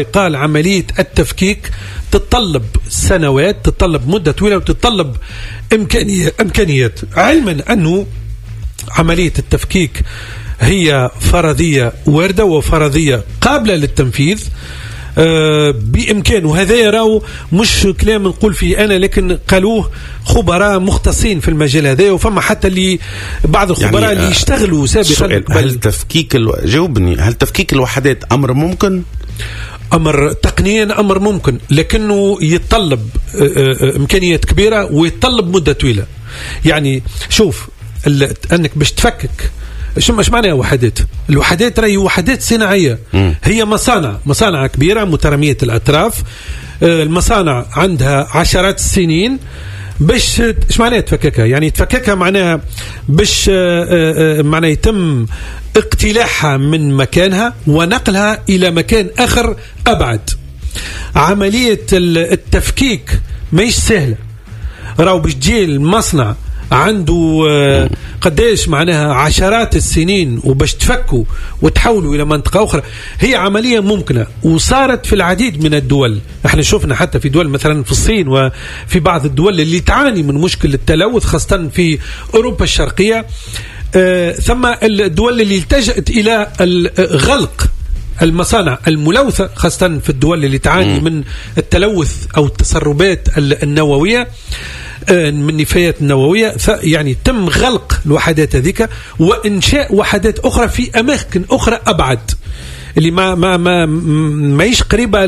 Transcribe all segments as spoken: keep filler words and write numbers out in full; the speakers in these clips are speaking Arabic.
قال عملية التفكيك تتطلب سنوات، تتطلب مدة طويلة، وتتطلب إمكانية إمكانيات، علما أنه عملية التفكيك هي فرضية واردة وفرضية قابلة للتنفيذ آه بإمكانه. هذا يراو مش كلام نقول فيه أنا، لكن قالوه خبراء مختصين في المجال هذا، وفما حتى اللي بعض الخبراء يعني اللي يشتغلوا سابقا. هل تفكيك الو... جاوبني، هل تفكيك الوحدات أمر ممكن؟ أمر تقنيا أمر ممكن، لكنه يتطلب إمكانيات كبيرة ويتطلب مدة طويلة. يعني شوف أنك باش تفكك شو مش معناها وحدات؟ الوحدات راهي وحدات صناعية، م. هي مصانع مصانع كبيرة مترامية الأطراف، المصانع عندها عشرات السنين باش ايش معناها تفككها؟ يعني تفككها معناها باش معناها يتم اقتلاعها من مكانها ونقلها إلى مكان آخر أبعد. عملية التفكيك ماهيش سهلة، راهو باش تجي المصنع عنده قديش معناها عشرات السنين وباش تفكوا وتحولوا إلى منطقة أخرى. هي عملية ممكنة وصارت في العديد من الدول. احنا شفنا حتى في دول مثلا في الصين وفي بعض الدول اللي تعاني من مشكلة التلوث، خاصة في أوروبا الشرقية. آه ثم الدول اللي التجأت إلى غلق المصانع الملوثة، خاصة في الدول اللي تعاني من التلوث أو التسربات النووية من نفايات النووية، يعني تم غلق الوحدات هذيك وإنشاء وحدات أخرى في أماكن أخرى أبعد اللي ما ما ما ماهيش قريبة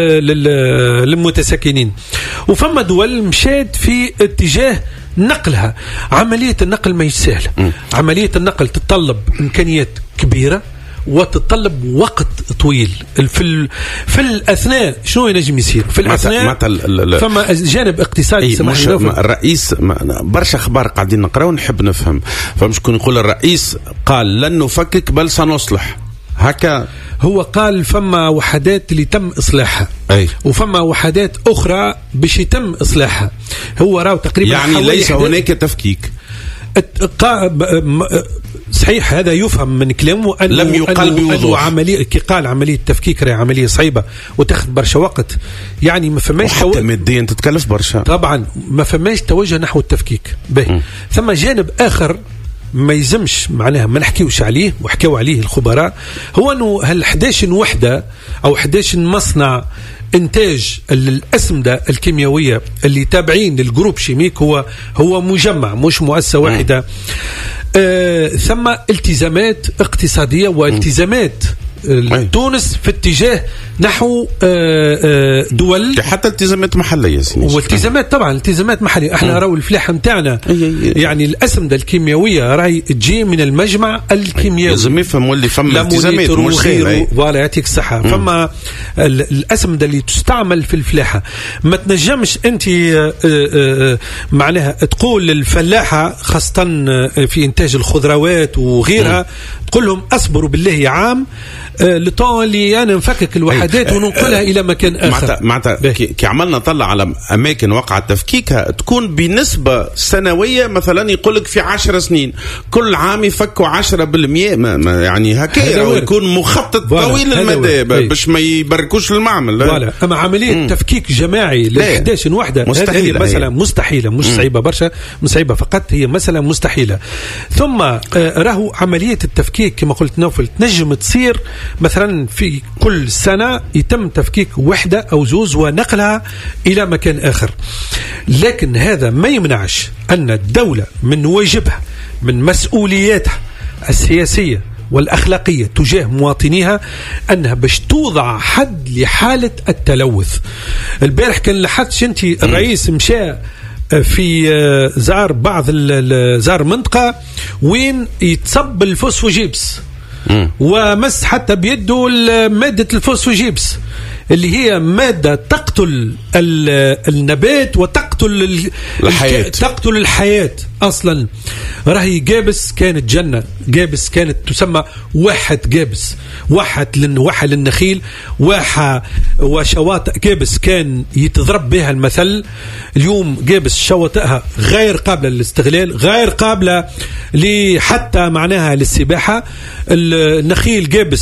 للمتساكنين. وفما دول مشات في اتجاه نقلها. عملية النقل ما سهلة، عملية النقل تتطلب إمكانيات كبيرة وتتطلب وقت طويل. في في الاثناء شنو ينجم يصير في الاثناء؟ فما جانب اقتصادي. مش الرئيس برشا اخبار قاعدين نقراو نحب نفهم. فمش كون يقول الرئيس قال لن نفكك بل سنصلح، هكا هو قال فما وحدات اللي تم إصلاحها أي. وفما وحدات أخرى باش يتم إصلاحها. هو راو تقريبا يعني ليس هناك تفكيك. صحيح هذا يفهم من كلامه أنه لم يقال بوضوح. عملية كي قال عملية تفكيك راهي عملية صعيبة وتاخذ برشا وقت، يعني ما فماش وحتى تو... ماديا تتكلف برشا. طبعا ما فماش توجه نحو التفكيك به. ثم جانب آخر ما يزمش معناها ما نحكيوش عليه وحكوا عليه الخبراء، هو أنه هال إحدى عشرة وحدة أو إحدى عشرة مصنع إنتاج الأسمدة الكيميائية اللي تابعين للجروب شيميك، هو هو مجمع مش مؤسسة واحدة. آه ثم التزامات اقتصادية والتزامات تونس في اتجاه نحو دول، حتى التزامات محلية والتزامات طبعا التزامات محلية. احنا راو الفلاحة متاعنا يعني الأسمدة الكيميائية راهي تجي من المجمع الكيميائي، لازم يفهم واللي فما التزامات مش غيره. فوالا يعطيك الصحة. فما الأسمدة اللي تستعمل في الفلاحة ما تنجمش أنت معناها تقول للفلاحة خاصة في إنتاج الخضروات وغيرها تقول لهم أصبروا بالله عام لطون اللي أنا نفكك الوحدات وننقلها إلى مكان آخر. معناتها كي عملنا طلع على أماكن وقع تفكيكها تكون بنسبة سنوية، مثلا يقولك في عشر سنين كل عام يفكوا عشرة بالمئة، يعني هكذا ويكون مخطط طويل المدى باش ما يبركوش المعمل. أما عملية مم. تفكيك جماعي لإحداش وحدة مستحيلة، مثلا مستحيلة، مش مم. صعيبة برشا، مش صعيبة فقط، هي مثلا مستحيلة. ثم آه راهو عملية التفكيك كما قلت نوفل تنجم تصير مثلا في كل سنة يتم تفكيك وحدة أو زوز ونقلها إلى مكان آخر، لكن هذا ما يمنعش أن الدولة من واجبها من مسؤولياتها السياسية والأخلاقية تجاه مواطنيها أنها باش توضع حد لحالة التلوث. البارح كان لاحظتش أنت الرئيس مشى في زار بعض زار منطقة وين يتصب الفوسفوجيبس ومس حتى بيده مادة الفوسفوجيبس اللي هي مادة تقتل النبات وتقتل الحياة، تقتل الحياة أصلا. راهي جابس كانت جنة، جابس كانت تسمى واحة جابس، واحة لن واحة للنخيل، واحة وشواطئ جابس كان يتضرب بها المثل. اليوم جابس شواطئها غير قابلة للاستغلال، غير قابلة حتى معناها للسباحة. النخيل جابس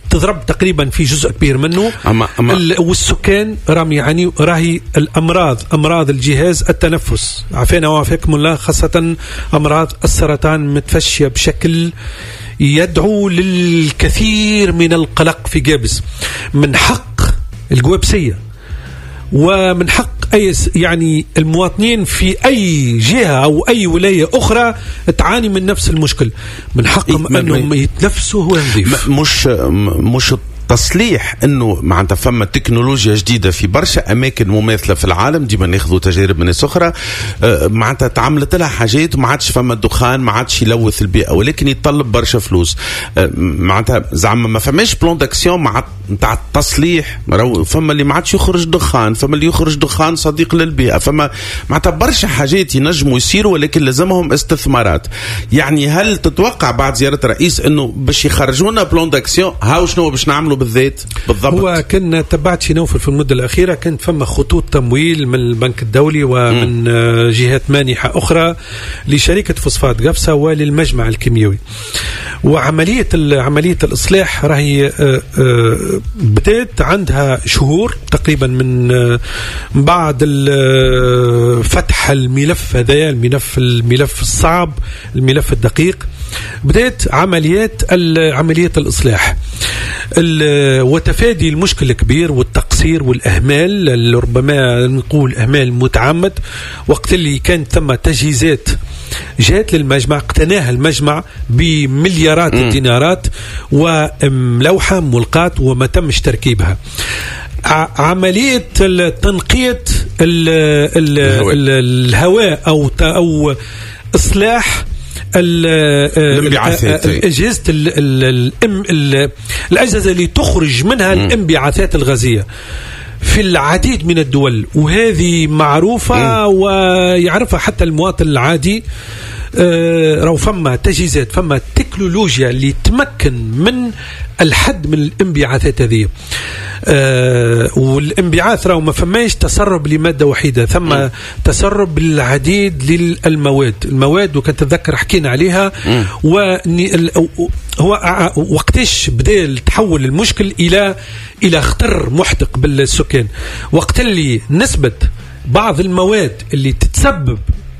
تضرب تقريبا في جزء كبير منه. أما أما والسكان راهم يعني راهي الأمراض أمراض الجهاز التنفس عافانا وعافاكم الله، خاصة أمراض السرطان متفشية بشكل يدعو للكثير من القلق في جابس. من حق الجوابسية ومن حق أي يعني المواطنين في أي جهة أو أي ولاية أخرى تعاني من نفس المشكل، من حقهم أنهم يتنفسوا ونظيف. مش مش تصليح انه معناتها فما تكنولوجيا جديده في برشا اماكن مماثله في العالم، ديما ناخذوا تجارب من ناس اخرى معناتها تعملت لها حاجات وما عادش فما الدخان، ما عادش يلوث البيئه، ولكن يتطلب برشا فلوس. معناتها زعما ما فماش بلان داكسيون مع نتاع التصليح، فما اللي ما عادش يخرج دخان، فما اللي يخرج دخان صديق للبيئه، فما معناتها برشا حاجات ينجموا يصيروا ولكن لازمهم استثمارات. يعني هل تتوقع بعد زياره الرئيس انه باش يخرجونا بلان داكسيون هاو شنو باش نعملوا بالذات بالضبط؟ هو كنا تبعت شي نوفل في المدة الأخيرة كانت فما خطوط تمويل من البنك الدولي ومن م. جهات مانحة أخرى لشركة فوسفات قفصة وللمجمع الكيميائي، وعملية عملية الإصلاح راهي بدأت عندها شهور تقريبا من بعد فتح الملف هذا الملف الملف الصعب الملف الدقيق، بدأت عمليات عملية الإصلاح وتفادي المشكل الكبير والتقصير والأهمال اللي ربما نقول أهمال متعمد. وقت اللي كانت ثم تجهيزات جاءت للمجمع اقتناها المجمع بمليارات م. الدينارات وملوحة ملقاة وما تمش تركيبها. عملية تنقية الهواء أو أو إصلاح الانبعاثات، أجهزة الأجهزة اللي تخرج منها الانبعاثات الغازية في العديد من الدول، وهذه معروفة ويعرفها حتى المواطن العادي. آه راهو فما تجهيزات فما تكنولوجيا اللي تمكن من الحد من الانبعاثات هذه. آه والانبعاث راهو ما فماش تسرب لمادة وحيدة، ثم م. تسرب للعديد للمواد المواد وكنت تذكر حكينا عليها. هو وقتاش بدأ تحول المشكل إلى إلى خطر محدق بالسكان، وقت اللي نسبة بعض المواد اللي تتسبب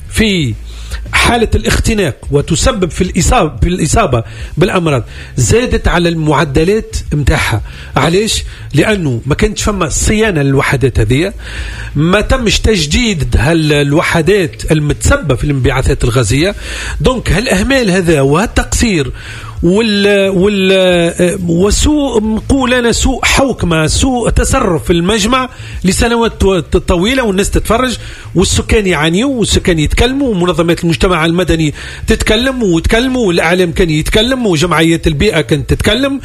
في حالة الاختناق وتسبب في الإصابة, في الإصابة بالأمراض زادت على المعدلات متاعها. علاش؟ لأنه ما كانتش فما صيانة للوحدات هذه، ما تمش تجديد هالوحدات المتسببة في الانبعاثات الغازية. دونك هالأهمال هذا وهالتقصير وال وال وسوء نقول أنا سوء حوكمة سوء تصرف في المجمع لسنوات طويلة، والناس تتفرج والسكان يعانيوا والسكان يتكلموا ومنظمات المجتمع المدني تتكلم وتكلموا والإعلام كان يتكلم وجمعيات البيئة كانت تتكلم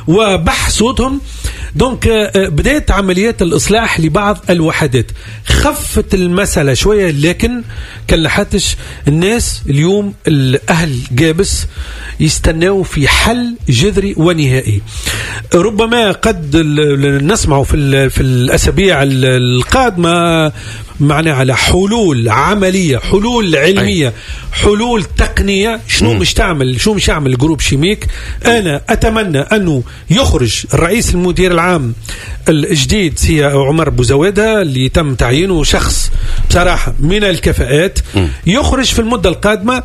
وبح صوتهم. دونك بدأت عمليات الإصلاح لبعض الوحدات، خفت المسألة شوية، لكن كان لحتش الناس اليوم الأهل جابس يستناوا في حل جذري ونهائي. ربما قد نسمع في في الأسابيع القادمة معنا على حلول عملية، حلول علمية، حلول تقنية. شنو مش تعمل شنو مش يعمل جروب شيميك؟ أنا أتمنى أنه يخرج الرئيس المدير العام الجديد سي عمر بوزوادة اللي تم تعيينه شخص بصراحة من الكفاءات، يخرج في المدة القادمة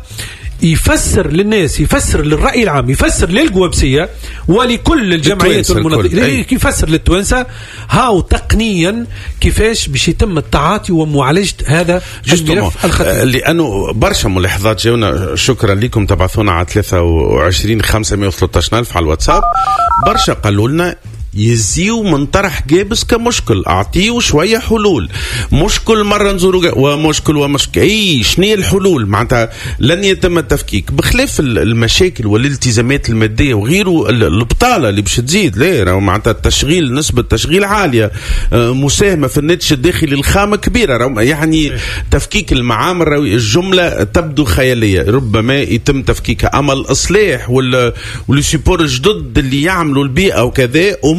يفسر للناس، يفسر للرأي العام، يفسر للجوابسية ولكل الجمعيات والمنظمات، يفسر للتوانسة هاو تقنيا كيفاش باش يتم التعاطي ومعالجة هذا الملف الخطير. لأنه برشا ملاحظات جاونا، شكرا لكم، تبعثونا على ثلاثة وعشرين خمسمائة وثلاثة عشر ألف على الواتساب. برشا قالوا لنا يزيو من طرح جابس كمشكل، اعطيه شويه حلول، مش كل مره نزوروا ومشكل ومشكل. اي شنو الحلول؟ معناتها لن يتم التفكيك بخلاف المشاكل والالتزامات الماديه وغيره، البطاله اللي باش تزيد. لا معناتها التشغيل، نسبه تشغيل عاليه، مساهمه في الناتج الداخلي الخام كبيره، يعني تفكيك المعامل الجمله تبدو خياليه، ربما يتم تفكيكها. اما الاصلاح والسيبور الجدد اللي يعملوا البيئه وكذا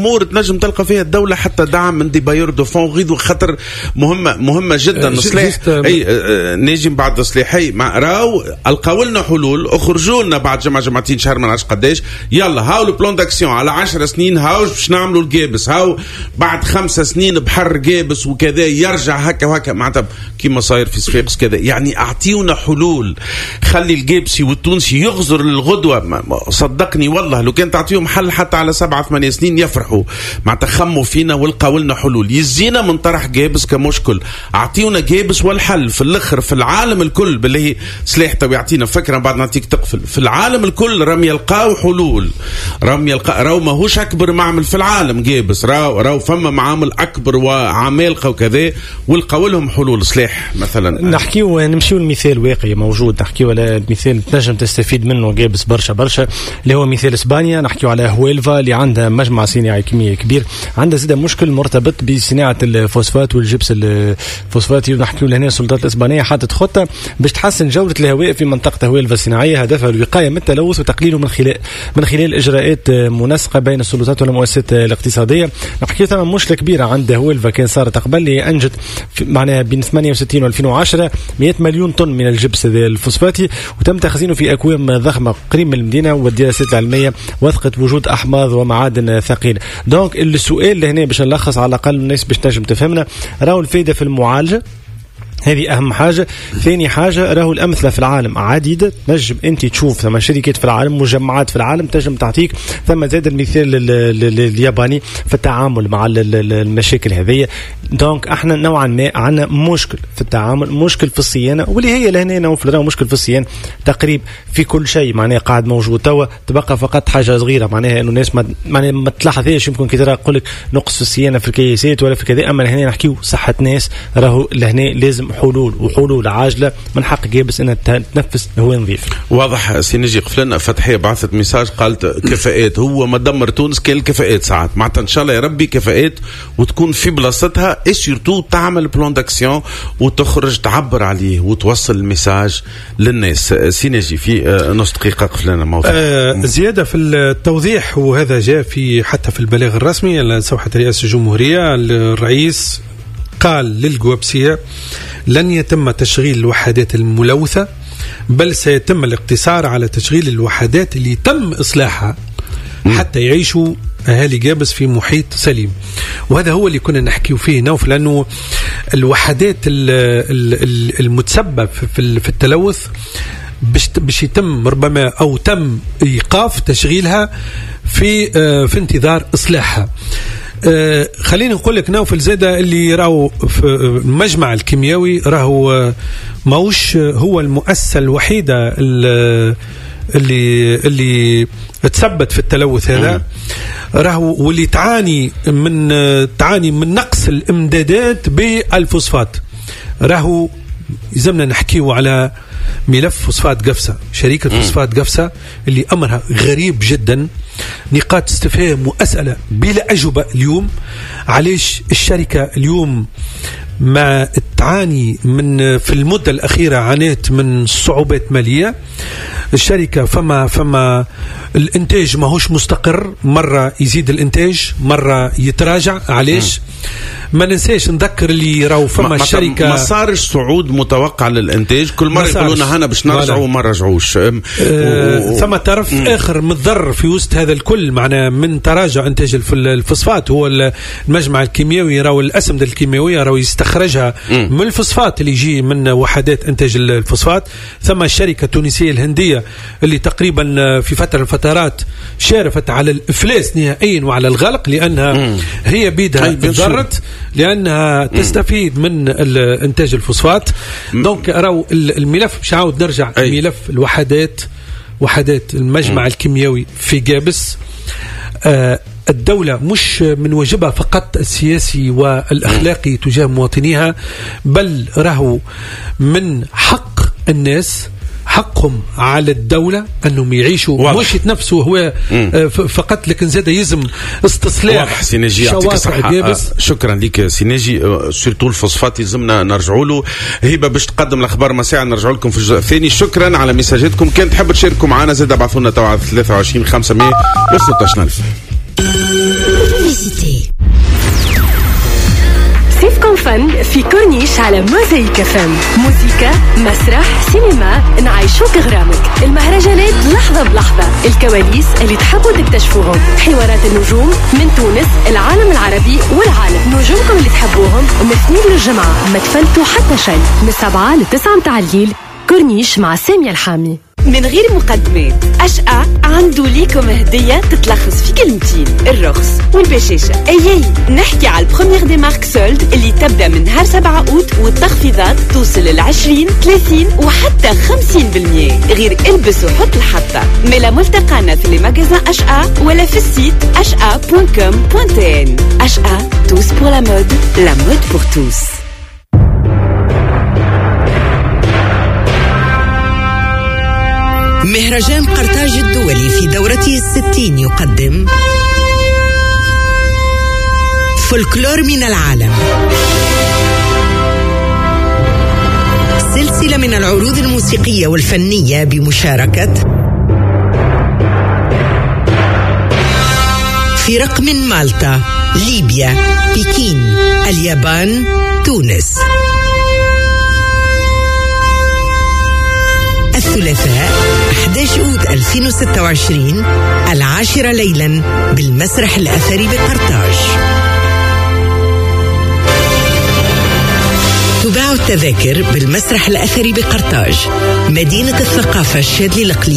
امور تنجم تلقى فيها الدوله حتى دعم من دي بايور دو فون غيدو، خاطر مهمه مهمه جدا. صليح اي نجي بعد صليحي مع راو القاو لنا حلول، اخرجوا لنا بعد جمعه جمعتين شهر ما نعرفش قداش، يلا هاو البلان داكسيون على عشر سنين، هاو باش نعملوا الجابس، هاو بعد خمس سنين بحر جابس وكذا يرجع هكا وهكا معناتها كيما صاير في صفاقس كذا. يعني اعطيونا حلول، خلي الجابسي والتونسي يغزر للغدوه. صدقني والله لو كان تعطيهم حل حتى على سبعة ثمانية سنين يفرحوا. معناتها خموا فينا والقاو لنا حلول، يزينا من طرح جابس كمشكل، اعطيونا جابس والحل في الاخر في العالم الكل. بالله صليح تو يعطينا فكره بعد نعطيك تقفل. في العالم الكل راهم يلقاو حلول، راهم يلقاو راهو ماهوش اكبر معمل في العالم جابس، راهو راهو فما معامل اكبر وعمالقه وكذا والقاو لهم حلول. صليح مثلا نحكيو نمشيو المثال واقعي موجود، نحكيو على مثال تنجم تستفيد منه جابس برشا برشا اللي هو مثال اسبانيا. نحكيو على هويلفا اللي عندها مجمع صناعي كيميائي كبير، عندها زيدا مشكل مرتبط بصناعه الفوسفات والجبس الفوسفاتي. ونحكيو لهنا السلطات الاسبانيه حطت خطه باش تحسن جوده الهواء في منطقه هويلفا الصناعيه، هدفها الوقايه من التلوث وتقليله من خلال من خلال اجراءات منسقه بين السلطات والمؤسسات الاقتصاديه. نحكيو ثم مشكله كبيره عند هويلفا كان صارت قبل اللي انجت معناها بين ثمانية وستين وألفين وعشرة مئة مليون طن من الجبس الفوسفاتي، وتم تخزينه في اكوام ضخمه قريب من المدينه. والدراسات العلميه وثقت وجود احماض ومعادن ثقيله. دونك السؤال لهنا باش نلخص على الاقل الناس باش تنجم تفهمنا، راهو الفائده في المعالجه هذه أهم حاجة. ثاني حاجة راهو الأمثلة في العالم عديدة، تنجم أنت تشوف ثم شركات في العالم مجمعات في العالم تنجم تعطيك. ثم زاد المثال الياباني في التعامل مع المشاكل هذه. دونك احنا نوعا ما عندنا مشكل في التعامل، مشكل في الصيانة، واللي هي لهنا نوفل راهو مشكل في الصيانة تقريب في كل شيء معناها قاعد موجود. توا تبقى فقط حاجة صغيرة معناها إنه الناس ما معناها ما تلاحظهاش، يمكن كي ترى يقول لك نقص في الصيانة في الكيسات ولا في كذا. أما لهنا نحكيو صحة ناس، راهو لهنا لازم حلول وحلول عاجله من حق جابس انها تنفس هو نظيف. واضح. سينجي قفلنا فتحيه بعثت ميساج قالت كفاءات، هو ما دمر تونس كان الكفاءات ساعات معناتها ان شاء الله يا ربي كفاءات وتكون في بلاصتها، اي سورتو تعمل بلان داكسيون وتخرج تعبر عليه وتوصل الميساج للناس. سينجي في نص دقيقه قفلنا موضوع آه زياده في التوضيح، وهذا جاء في حتى في البلاغ الرسمي لصفحه رئاسه الجمهوريه. الرئيس قال للجوابسية لن يتم تشغيل الوحدات الملوثة، بل سيتم الاقتصار على تشغيل الوحدات اللي تم إصلاحها حتى يعيشوا أهالي جابس في محيط سليم. وهذا هو اللي كنا نحكيه فيه نوف، لأنه الوحدات المتسبب في التلوث باش يتم ربما أو تم إيقاف تشغيلها في في انتظار إصلاحها. آه خليني نقول لك نوفل زادة اللي راهو في المجمع الكيميائي راهو ماوش هو المؤسسة الوحيدة اللي اللي تثبت في التلوث هذا، راهو واللي تعاني من تعاني من نقص الامدادات بالفوسفات. راهو يلزمنا نحكيه على ملف فوسفات قفصة، شركة فوسفات قفصة اللي أمرها غريب جدا. نقاط استفهام وأسئلة بلا أجوبة اليوم. علاش الشركة اليوم ما تعاني من في المدة الأخيرة عانت من صعوبات مالية؟ الشركة فما فما الإنتاج ما هوش مستقر، مرة يزيد الإنتاج مرة يتراجع. علاش؟ ما ننساش نذكر اللي راهو فما الشركة ما صارش صعود متوقع للإنتاج، كل مرة يقولون هنا باش نرجعوا وما رجعوش. أه و... ثم طرف مم. آخر متضرر في وسط هذا الكل معنا من تراجع إنتاج الفوسفات هو المجمع الكيميائي. راهو الأسمدة الكيميائية راهو يستخرجها مم. من الفوسفات اللي يجي من وحدات إنتاج الفوسفات. ثم الشركة التونسية الهندية اللي تقريبا في فترة من الفترات شارفت على الإفلاس نهائيا وعلى الغلق، لأنها مم. هي بيدها تضررت لأنها تستفيد من إنتاج الفوسفات. دونك راهو الملف مش عاود نرجع أي. ملف الوحدات وحدات المجمع م. الكيميائي في جابس. آه الدولة مش من واجبها فقط السياسي والأخلاقي تجاه مواطنيها، بل راهو من حق الناس حقهم على الدولة أنهم يعيشوا مش يتنفسوا هو مم. فقط، لكن زاد يزم استصلاح شواطئ جابس. آه شكرا لك سيناجي. آه سورتو الفوسفات يلزمنا نرجعوا له. هبة باش تقدم الأخبار مساء نرجعوا لكم في الجزء الثاني. شكرا على مساجاتكم. كان تحب تشاركوا معنا زاد ابعثوا لنا توا ثلاثة وعشرين خمسمائة وستة عشر ألف. وفن في كورنيش على موزايك فم. موسيقى، مسرح، سينما، نعيشوك غرامك. المهرجانات لحظة بلحظة، الكواليس اللي تحبوا تكتشفوهم، حوارات النجوم من تونس، العالم العربي والعالم. نجومكم اللي تحبوهم من الاثنين للجمعة، ما تفلتوا حتى شيء، من السبعة للتسعة متاع الليل. كورنيش مع سامية الحامي. من غير مقدمات، أشقى عنده ليكم هدية تتلخص في كلمتين: الرخص والبشاشة. أي نحكي على البروميير دي مارك سولد اللي تبدأ من نهار سبعة أوت، والتخفيضات توصل للعشرين ثلاثين وحتى خمسين بالمية. غير البس وحط الحطة. ملا ملتقانا في المجازان أشقى ولا في السيت أشقى بوان كوم بوان تي إن. أشقى توس بور لا مود، لا مود بور توس. مهرجان قرطاج الدولي في دورته الستين يقدم فولكلور من العالم، سلسلة من العروض الموسيقية والفنية بمشاركة فرق من مالطا، ليبيا، بكين، اليابان، تونس. الثلاثاء أحد عشر أوت ألفين وستة وعشرين، العاشرة ليلا بالمسرح الأثري بقرطاج. تباع التذاكر بالمسرح الأثري بقرطاج، مدينة الثقافة الشاذلي الإقليمي.